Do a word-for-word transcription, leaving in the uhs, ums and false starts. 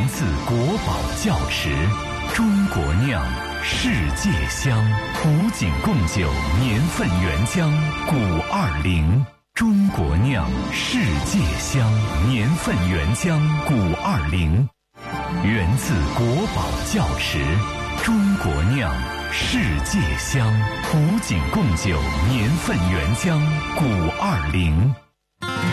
自国宝窖池，中国酿，世界香。古井贡酒年份原浆古二零，中国酿，世界香。年份原浆古二零，源自国宝窖池，中国酿，世界香。古井贡酒年份原浆古二零。